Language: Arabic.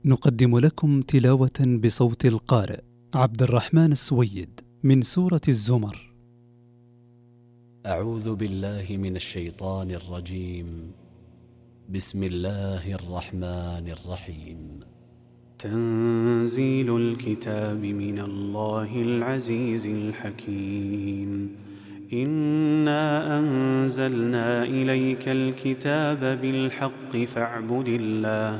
نقدم لكم تلاوة بصوت القارئ عبد الرحمن السويد من سورة الزمر. أعوذ بالله من الشيطان الرجيم. بسم الله الرحمن الرحيم. تنزيل الكتاب من الله العزيز الحكيم. إنا أنزلنا إليك الكتاب بالحق فاعبد الله